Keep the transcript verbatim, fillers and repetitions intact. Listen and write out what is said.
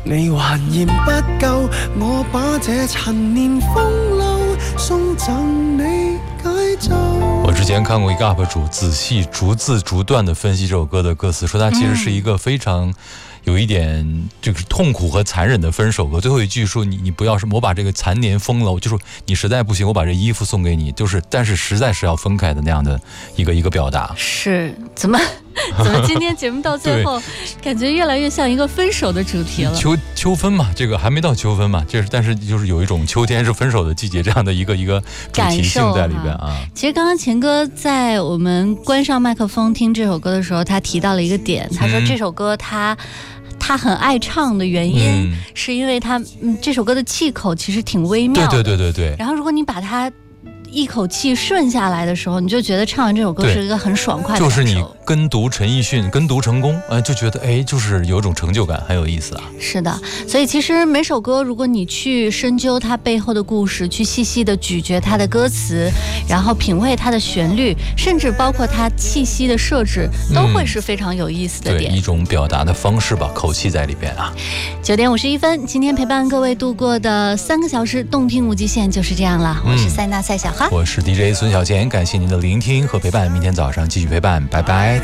你還嫌不夠，我把這陳年風流送贈你解咒。 我之前看过一个 U P 主仔细逐字逐段的分析这首歌的歌词，说它其实是一个非常有一点这个痛苦和残忍的分手歌。最后一句说你你不要什么，我把这个残年风楼，就说你实在不行，我把这衣服送给你，就是但是实在是要分开的那样的一个一个表达。 是怎么怎么今天节目到最后感觉越来越像一个分手的主题了？ 秋秋分嘛，这个还没到秋分嘛，这是但是就是有一种秋天是分手的季节这样的一个一个主题性在里边啊。 其实刚刚钱哥在我们关上麦克风听这首歌的时候，他提到了一个点，他说这首歌他。嗯他很爱唱的原因，嗯、是因为他、嗯、这首歌的气口其实挺微妙的。 对对对对对。 然后如果你把它一口气顺下来的时候，你就觉得唱完这首歌是一个很爽快的感受。 就是你跟读陈奕迅，跟读成功，呃，就觉得哎，就是有一种成就感，很有意思啊。 是的，所以其实每首歌，如果你去深究它背后的故事，去细细的咀嚼它的歌词，然后品味它的旋律，甚至包括它气息的设置，都会是非常有意思的点。 嗯、对，一种表达的方式吧，口气在里边啊。 九点五十一分，今天陪伴各位度过的三个小时动听无极限就是这样了。我是塞纳塞小哈， 我是 D J 孙小贤，感谢您的聆听和陪伴，明天早上继续陪伴，拜拜。